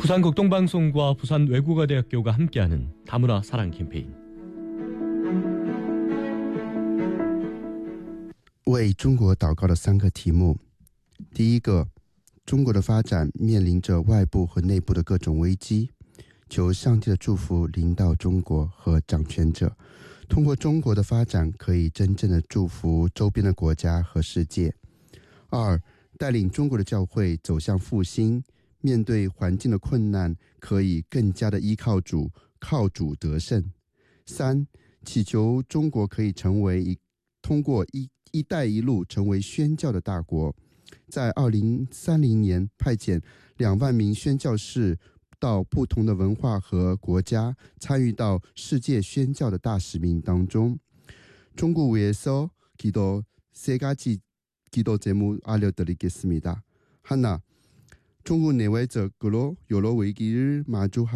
부산극동방송과 부산외국어대학교가 함께하는 다문화 사랑 캠페인. 为中国祷告的3个题目。第一个，中国的发展面临着外部和内部的各种危机，求上帝的祝福临到中国和掌权者，通过中国的发展可以真正的祝福周边的国家和世界。2，带领中国的教会走向复兴，面对环境的困难可以更加的依靠主，靠主得胜。3，祈求中国可以通过一带一路成为宣教的大国，在2030年派遣2万名宣教士到不同的文化和国家，参与到世界宣教的大使命当中。중국위해서 기도 3가지 기도 제목 알려드리겠습니다. 하나, 중국 내외적으로 여러 위기를 마주하고